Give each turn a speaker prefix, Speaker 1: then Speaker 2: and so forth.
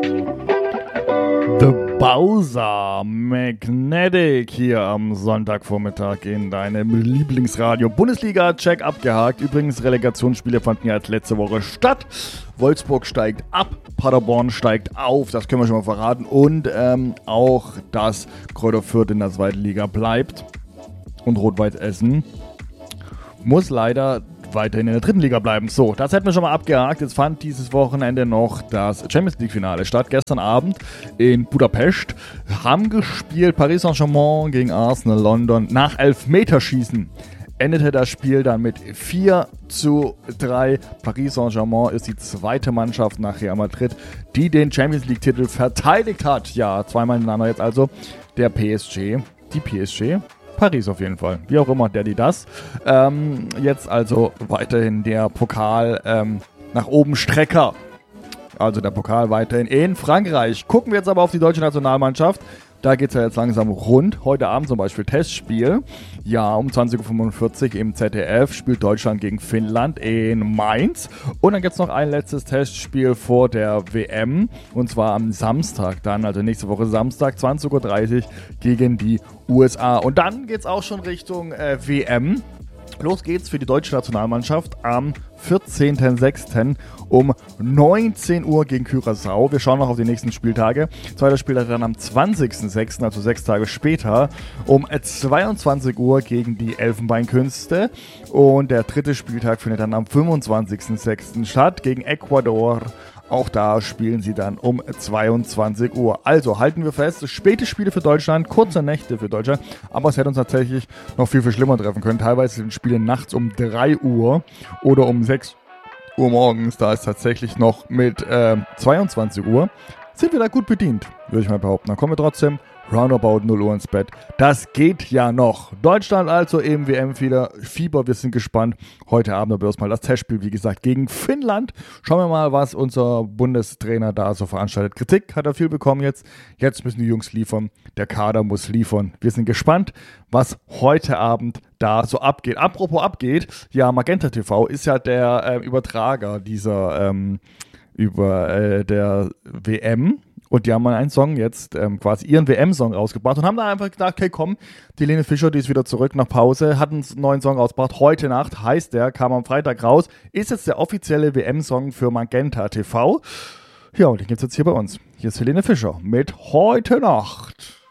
Speaker 1: The Bowser Magnetic hier am Sonntagvormittag in deinem Lieblingsradio. Bundesliga-Check abgehakt. Übrigens, Relegationsspiele fanden ja letzte Woche statt. Wolfsburg steigt ab, Paderborn steigt auf, das können wir schon mal verraten. Und auch, dass Kräuter Fürth in der zweiten Liga bleibt. Und Rot-Weiß Essen muss leider weiterhin in der dritten Liga bleiben. So, das hätten wir schon mal abgehakt. Jetzt fand dieses Wochenende noch das Champions League Finale statt. Gestern Abend in Budapest haben gespielt Paris Saint-Germain gegen Arsenal London. Nach Elfmeterschießen endete das Spiel dann mit 4:3. Paris Saint-Germain ist die zweite Mannschaft nach Real Madrid, die den Champions League Titel verteidigt hat. Ja, zweimal hintereinander jetzt also der PSG. Die PSG? Paris auf jeden Fall. Wie auch immer, die das. Jetzt also weiterhin der Pokal nach oben Strecker. Also der Pokal weiterhin in Frankreich. Gucken wir jetzt aber auf die deutsche Nationalmannschaft. Da geht es ja jetzt langsam rund. Heute Abend zum Beispiel Testspiel. Ja, um 20:45 Uhr im ZDF spielt Deutschland gegen Finnland in Mainz. Und dann gibt es noch ein letztes Testspiel vor der WM. Und zwar am Samstag dann, also nächste Woche Samstag, 20:30 Uhr gegen die USA. Und dann geht es auch schon Richtung WM. Los geht's für die deutsche Nationalmannschaft am 14.06. um 19 Uhr gegen Curaçao. Wir schauen noch auf die nächsten Spieltage. Zweiter Spieltag dann am 20.06., also 6 Tage später, um 22 Uhr gegen die Elfenbeinkünste. Und der dritte Spieltag findet dann am 25.06. statt gegen Ecuador. Auch da spielen sie dann um 22 Uhr. Also halten wir fest, späte Spiele für Deutschland, kurze Nächte für Deutschland. Aber es hätte uns tatsächlich noch viel, viel schlimmer treffen können. Teilweise sind Spiele nachts um 3 Uhr oder um 6 Uhr morgens. Da ist tatsächlich noch mit 22 Uhr. Sind wir da gut bedient, würde ich mal behaupten. Dann kommen wir trotzdem roundabout 0 Uhr ins Bett. Das geht ja noch. Deutschland also im WM-Fieber. Wir sind gespannt. Heute Abend aber erstmal das Testspiel, wie gesagt, gegen Finnland. Schauen wir mal, was unser Bundestrainer da so veranstaltet. Kritik hat er viel bekommen jetzt. Jetzt müssen die Jungs liefern. Der Kader muss liefern. Wir sind gespannt, was heute Abend da so abgeht. Apropos abgeht, ja, Magenta TV ist ja der Übertrager dieser der WM. Und die haben mal einen Song jetzt, quasi ihren WM-Song rausgebracht und haben da einfach gedacht, okay, komm, die Lene Fischer, die ist wieder zurück nach Pause, hat einen neuen Song rausgebracht. Heute Nacht heißt der, kam am Freitag raus, ist jetzt der offizielle WM-Song für Magenta TV. Ja, und den gibt's jetzt hier bei uns. Hier ist Helene Fischer mit Heute Nacht.